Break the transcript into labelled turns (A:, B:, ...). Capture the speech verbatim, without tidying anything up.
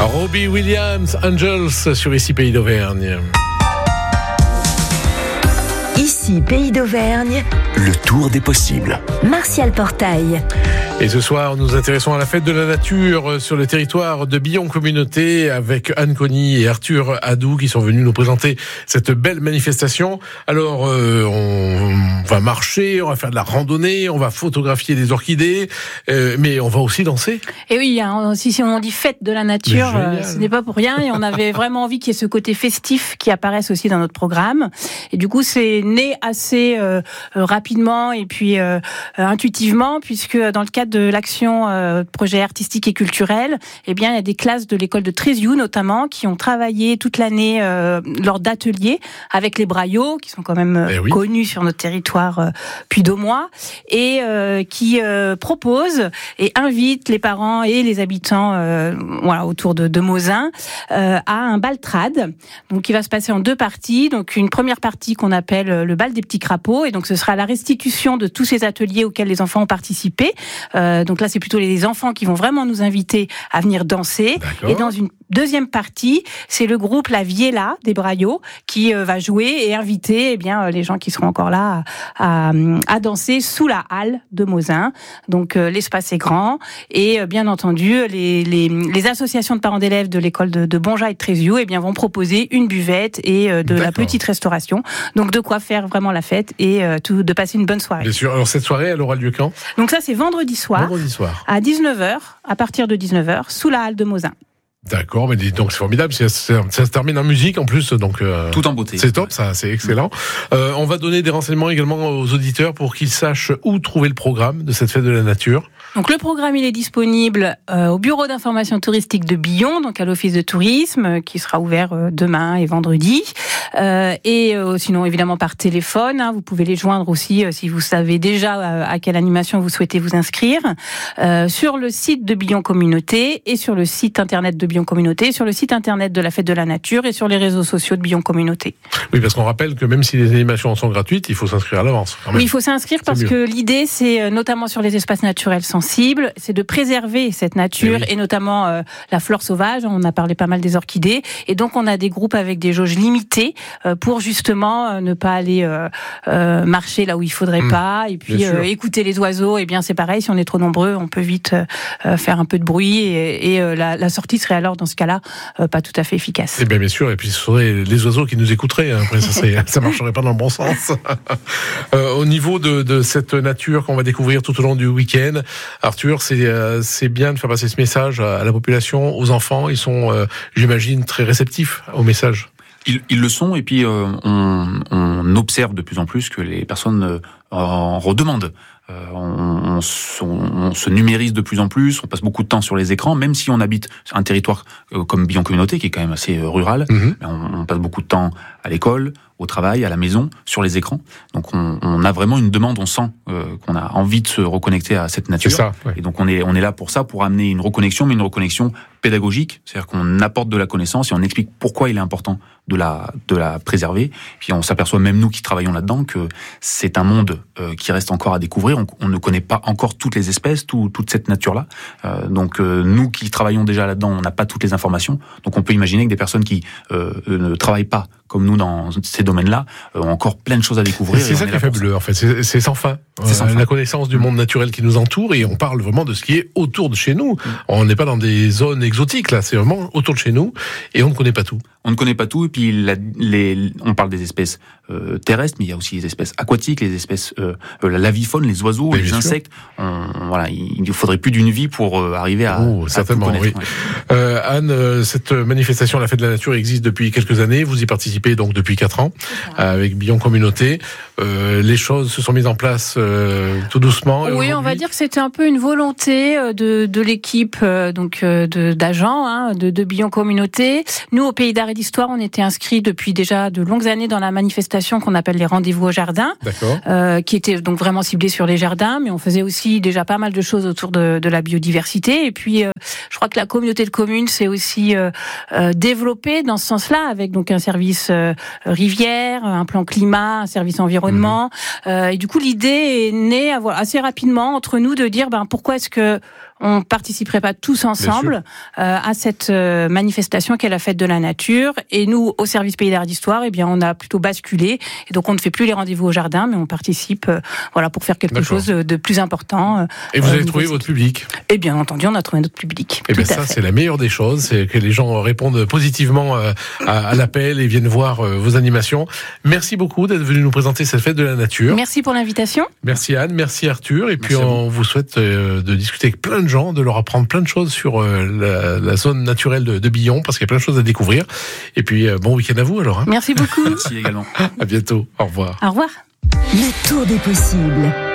A: Robbie Williams, Angels sur Ici Pays d'Auvergne.
B: Ici Pays d'Auvergne,
C: le tour des possibles.
B: Martial Portail.
A: Et ce soir, nous nous intéressons à la fête de la nature sur le territoire de Billon Communauté avec Anne Conny et Arthur Hadou qui sont venus nous présenter cette belle manifestation. Alors, euh, on va marcher, on va faire de la randonnée, on va photographier des orchidées, euh, mais on va aussi danser.
D: Et oui, hein, si, si on dit fête de la nature, euh, ce n'est pas pour rien. Et on avait vraiment envie qu'il y ait ce côté festif qui apparaisse aussi dans notre programme. Et du coup, c'est né assez euh, rapidement et puis euh, intuitivement, puisque dans le cadre de l'action euh, projet artistique et culturel, eh bien il y a des classes de l'école de Tréziou notamment qui ont travaillé toute l'année euh, lors d'ateliers avec les braillots qui sont quand même eh oui. connus sur notre territoire euh, depuis deux mois et euh, qui euh, proposent et invitent les parents et les habitants euh, voilà autour de, de Mosin euh, à un bal trad, donc qui va se passer en deux parties. Donc une première partie qu'on appelle le bal des petits crapauds et donc ce sera la restitution de tous ces ateliers auxquels les enfants ont participé. Euh, donc là, c'est plutôt les enfants qui vont vraiment nous inviter à venir danser. D'accord. Et dans une deuxième partie, c'est le groupe La Viella des Braillots qui euh, va jouer et inviter eh bien, euh, les gens qui seront encore là à, à, à danser sous la halle de Mosin. Donc euh, l'espace est grand et euh, bien entendu, les, les, les associations de parents d'élèves de l'école de, de Bonja et de Tréziou eh bien, vont proposer une buvette et euh, de D'accord. la petite restauration. Donc de quoi faire vraiment la fête et euh, tout, de passer une bonne soirée.
A: Bien sûr. Alors cette soirée, elle aura lieu quand ?
D: Donc ça, c'est vendredi soir.
A: Vendredi soir.
D: À dix-neuf heures, à partir de dix-neuf heures, sous la halle de Mosin.
A: D'accord, mais donc c'est formidable, ça, ça, ça se termine en musique en plus, donc euh,
E: tout en beauté.
A: C'est top, ça, c'est excellent. Euh, on va donner des renseignements également aux auditeurs pour qu'ils sachent où trouver le programme de cette fête de la nature.
D: Donc le programme il est disponible euh, au bureau d'information touristique de Billon, donc à l'office de tourisme, euh, qui sera ouvert euh, demain et vendredi, euh, et euh, sinon évidemment par téléphone. Hein, vous pouvez les joindre aussi euh, si vous savez déjà euh, à quelle animation vous souhaitez vous inscrire euh, sur le site de Billon Communauté et sur le site internet de Billon Communauté, sur le site internet de la Fête de la Nature et sur les réseaux sociaux de Billon Communauté.
A: Oui, parce qu'on rappelle que même si les animations sont gratuites, il faut s'inscrire à l'avance.
D: Oui, il faut s'inscrire parce que l'idée, c'est notamment sur les espaces naturels sensibles, c'est de préserver cette nature et, oui. et notamment euh, la flore sauvage. On a parlé pas mal des orchidées et donc on a des groupes avec des jauges limitées euh, pour justement euh, ne pas aller euh, euh, marcher là où il faudrait mmh. pas et puis euh, écouter les oiseaux. Et bien c'est pareil, si on est trop nombreux, on peut vite euh, faire un peu de bruit et, et euh, la, la sortie serait alors dans ce cas-là euh, pas tout à fait efficace.
A: Et bien bien sûr, et puis ce seraient les oiseaux qui nous écouteraient. Hein. Après ça, serait, ça marcherait pas dans le bon sens. euh, au niveau de, de cette nature qu'on va découvrir tout au long du week-end, Arthur, c'est euh, c'est bien de faire passer ce message à la population, aux enfants. Ils sont, euh, j'imagine, très réceptifs au message.
E: Ils, ils le sont, et puis euh, on, on observe de plus en plus que les personnes euh, en redemandent. Euh, on, on, on se numérise de plus en plus, on passe beaucoup de temps sur les écrans, même si on habite un territoire euh, comme Billon Communauté, qui est quand même assez euh, rural. Mm-hmm. On, on passe beaucoup de temps à l'école, au travail, à la maison, sur les écrans. Donc on, on a vraiment une demande, on sent euh, qu'on a envie de se reconnecter à cette nature.
A: C'est ça, ouais.
E: Et donc on est, on est là pour ça, pour amener une reconnexion, mais une reconnexion pédagogique, c'est-à-dire qu'on apporte de la connaissance et on explique pourquoi il est important de la, de la préserver. Puis on s'aperçoit, même nous qui travaillons là-dedans, que c'est un monde euh, qui reste encore à découvrir. On, on ne connaît pas encore toutes les espèces, tout, toute cette nature-là. Euh, donc euh, nous qui travaillons déjà là-dedans, on n'a pas toutes les informations. Donc on peut imaginer que des personnes qui euh, ne travaillent pas comme nous dans ces domaines-là euh, ont encore plein de choses à découvrir.
A: C'est ça qui est fabuleux, en fait. C'est, c'est sans fin. C'est sans euh, fin. La connaissance du monde naturel qui nous entoure, et on parle vraiment de ce qui est autour de chez nous. Mmh. On n'est pas dans des zones exotiques, là. C'est vraiment autour de chez nous, et on ne connaît pas tout.
E: On ne connaît pas tout, et puis la, les, on parle des espèces euh, terrestres, mais il y a aussi les espèces aquatiques, les espèces, euh, la vivifaune, les oiseaux, mais les insectes. On, voilà, il ne faudrait plus d'une vie pour euh, arriver à,
A: oh,
E: à
A: certainement,
E: tout connaître.
A: Oui. Euh, Anne, cette manifestation, la Fête de la Nature, existe depuis quelques années. Vous y participez donc depuis quatre ans avec Billon Communauté. Euh, les choses se sont mises en place euh, tout doucement.
D: Oui, on va dire que c'était un peu une volonté de, de l'équipe euh, donc de, d'agents hein, de, de Billon Communauté. Nous, au Pays d'Art et d'Histoire, on était inscrits depuis déjà de longues années dans la manifestation qu'on appelle les rendez-vous au jardin, euh, qui était donc vraiment ciblée sur les jardins, mais on faisait aussi déjà pas mal de choses autour de, de la biodiversité. Et puis, euh, je crois que la communauté de communes s'est aussi euh, euh, développée dans ce sens-là, avec donc un service euh, rivière, un plan climat, un service environnement. Mmh. Euh, et du coup, l'idée est née assez rapidement entre nous de dire ben pourquoi est-ce que on participerait pas tous ensemble euh, à cette euh, manifestation qu'est la fête de la nature. Et nous, au service Pays d'Art d'Histoire, eh bien, on a plutôt basculé. Et donc, on ne fait plus les rendez-vous au jardin, mais on participe, euh, voilà, pour faire quelque
A: D'accord.
D: chose de plus important. Euh,
A: et vous
D: euh,
A: avez trouvé votre public?
D: Et bien entendu, on a trouvé notre public.
A: Et bien
D: Tout à
A: ça,
D: fait.
A: c'est la meilleure des choses, c'est que les gens répondent positivement euh, à, à l'appel et viennent voir euh, vos animations. Merci beaucoup d'être venu nous présenter cette fête de la nature.
D: Merci pour l'invitation.
A: Merci Anne, merci Arthur. Et puis
E: Merci
A: on vous souhaite euh, de discuter avec plein de gens, de leur apprendre plein de choses sur euh, la, la zone naturelle de, de Billon, parce qu'il y a plein de choses à découvrir. Et puis euh, bon week-end à vous alors. Hein.
D: Merci beaucoup.
E: Merci également.
A: À bientôt. Au revoir.
D: Au revoir.
B: Le tour des possibles.